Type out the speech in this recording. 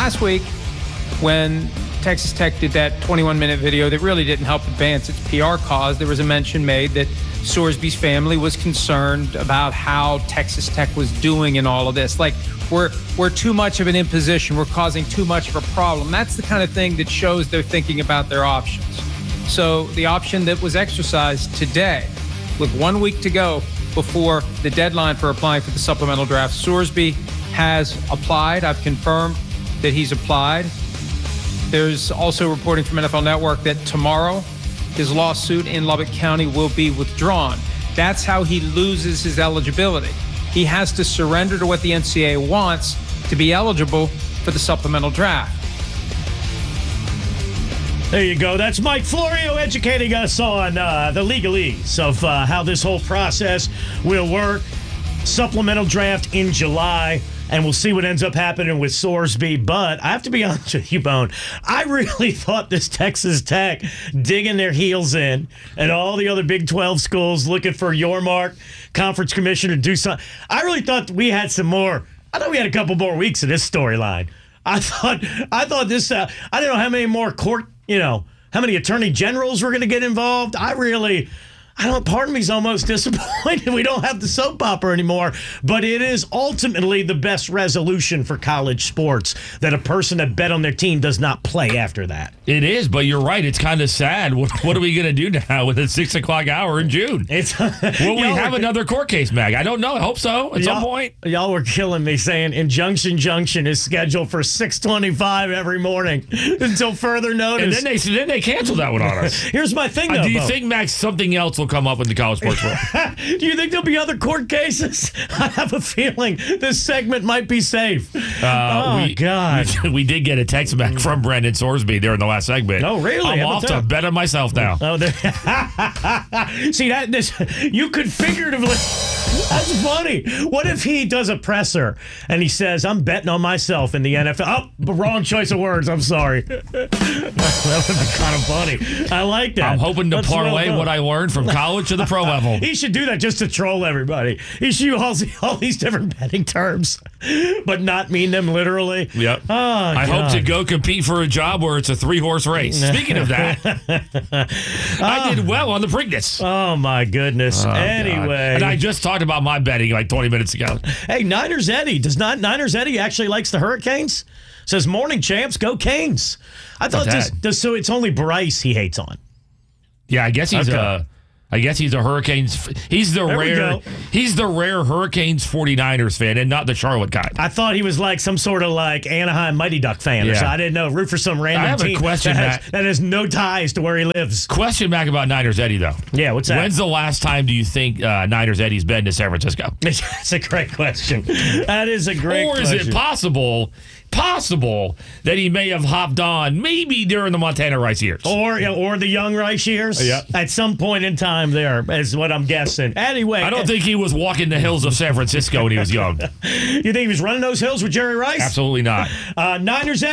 Last week, when Texas Tech did that 21-minute video that really didn't help advance its PR cause, there was a mention made that Sorsby's family was concerned about how Texas Tech was doing in all of this. Like, we're too much of an imposition. We're causing too much of a problem. That's the kind of thing that shows they're thinking about their options. So the option that was exercised today, with 1 week to go before the deadline for applying for the supplemental draft, Sorsby has applied. I've confirmed that he's applied. There's also reporting from NFL Network that tomorrow his lawsuit in Lubbock County will be withdrawn. That's how he loses his eligibility. He has to surrender to what the NCAA wants to be eligible for the supplemental draft. There you go. That's Mike Florio educating us on the legalese of how this whole process will work. Supplemental draft in July, and we'll see what ends up happening with Sorsby. But I have to be honest with you, Bone, I really thought this Texas Tech digging their heels in and all the other Big 12 schools looking for Yormark, conference commissioner, to do something. I really thought we had some more. I thought we had a couple more weeks of this storyline. I thought this, I don't know how many more court, how many attorney generals were going to get involved. Part of me is almost disappointed we don't have the soap opera anymore, but it is ultimately the best resolution for college sports that a person that bet on their team does not play after that. It is, but you're right. It's kind of sad. What are we going to do now with the 6 o'clock hour in June? Will we have another court case, Mag? I don't know. I hope so at some point. Y'all were killing me saying Injunction Junction is scheduled for 6:25 every morning until further notice. And then they canceled that one on us. Here's my thing, though. Do you think, Max, something else will come up in the college sports world? Do you think there'll be other court cases? I have a feeling this segment might be safe. God. We did get a text back from Brendan Sorsby there in the last segment. Oh, really? I'm off to bet on myself now. Oh, see, you could figuratively. That's funny. What if he does a presser and he says, I'm betting on myself in the NFL? Oh, wrong choice of words. I'm sorry. That would be kind of funny. I like that. I'm hoping to parlay what I learned from college to the pro level. He should do that just to troll everybody. He should use all these different betting terms, but not mean them literally. Yep. Oh, I hope to go compete for a job where it's a 3-horse race. Speaking of that, I did well on the Preakness. Oh, my goodness. Anyway. God. And I just talked about my betting like 20 minutes ago. Hey, Niners Eddie. Niners Eddie actually likes the Hurricanes? Says, morning, champs. Go Canes. I thought so it's only Bryce he hates on. Yeah, I guess he's a Hurricanes. He's the rare Hurricanes 49ers fan and not the Charlotte kind. I thought he was like some sort of like Anaheim Mighty Duck fan or so. I didn't know. Root for some random team. I have a question, that has no ties to where he lives. Question back about Niners Eddie, though. Yeah, what's that? When's the last time do you think Niners Eddie's been to San Francisco? That's a great question. That is a great question. Or is it possible that he may have hopped on maybe during the Montana Rice years. Or the young Rice years. Yep. At some point in time there is what I'm guessing. Anyway. I don't think he was walking the hills of San Francisco when he was young. You think he was running those hills with Jerry Rice? Absolutely not. Niners